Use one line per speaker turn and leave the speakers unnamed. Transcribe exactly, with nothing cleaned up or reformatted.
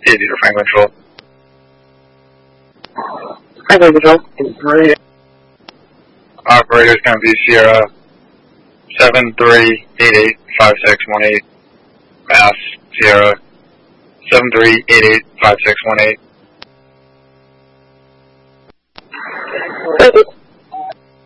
eighty to Franklin Control.
Franklin Control, radio.
Operator's going to be Sierra seven three eight eight five six one eight. Mass Sierra seven three eight eight five six one eight.
Thank you.